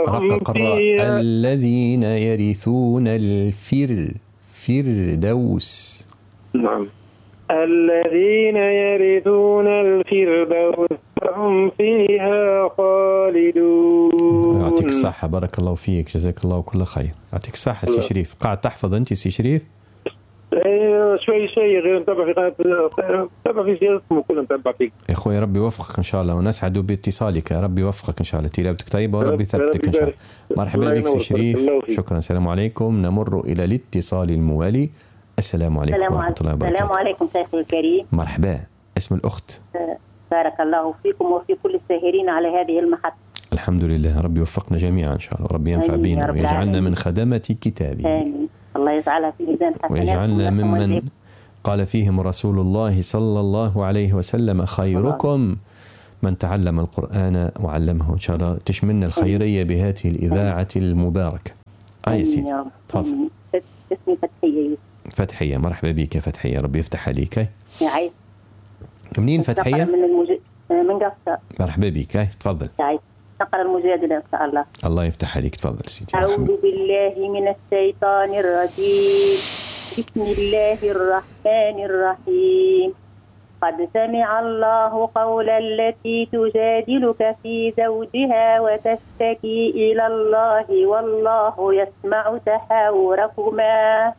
قراء الذين يرثون الفردوس. نعم، الذين يرثون الفردوس هم فيها خالدون. يعطيك الصحة، بارك الله فيك، جزاك الله كل خير. يعطيك الصحة سي شريف. قاعد تحفظ أنت سي شريف؟ شوي غير نتابع في قناة، نتابع في سياسة كلها، نتابع فيك يا أخوي. ربي يوفقك إن شاء الله، ونسعد باتصالك. ربي يوفقك إن شاء الله، تلاوتك طيبة وربي يثبتك إن شاء الله. مرحبا بك سي شريف، شكرا. السلام عليكم. نمر إلى الاتصال الموالي. السلام عليكم ورحمة الله وبركاته. السلام عليكم شيخ الكريم. مرحبا. اسم الأخت؟ بارك الله فيكم وفي كل الساهرين على هذه المحطة. الحمد لله، ربي يوفقنا جميعا إن شاء الله، وربي ينفع بنا ويجعلنا من خدمة كتابه. آمين. الله يجعلها في ميزان حسنات، ويجعلنا ممن قال فيهم رسول الله صلى الله عليه وسلم: خيركم من تعلم القرآن وعلمه. إن شاء الله تشملنا الخيرية بهذه الإذاعة المباركة. يا سيدي تفضل. اسمي فتحية. فتحية، مرحبا بك يا فتحية، ربي يفتح عليك. عايز منين فتحية؟ من قفصة. مرحبا بك، تفضل. نقرأ المجادلة إن شاء الله. الله يفتح عليك، تفضل سيدي. أعوذ بالله من الشيطان الرجيم. بسم الله الرحمن الرحيم. قد سمع الله قول التي تجادلك في زوجها وتشتكي إلى الله والله يسمع تحاوركما